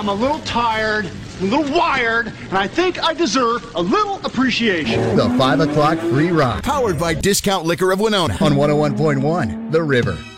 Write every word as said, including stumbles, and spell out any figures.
I'm a little tired, a little wired, and I think I deserve a little appreciation. The five o'clock free ride. Powered by Discount Liquor of Winona. On one oh one point one, The River.